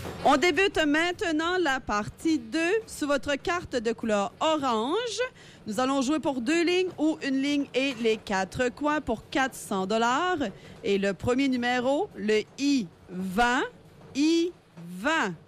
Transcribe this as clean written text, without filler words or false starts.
On débute maintenant la partie 2 sur votre carte de couleur orange. Nous allons jouer pour 2 lignes ou une ligne et les 4 coins pour 400 $. Et le premier numéro, le I-20, I-20.